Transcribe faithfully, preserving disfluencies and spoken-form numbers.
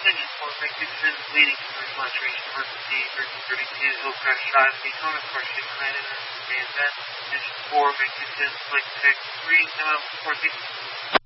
Canyon four, make descent leading commercial saturation, emergency, thirteen thirty-two, Hillcrest Drive, Daytona, Corsica, United, and Van Ness, engine four, make descent, select tech three, come out, four six.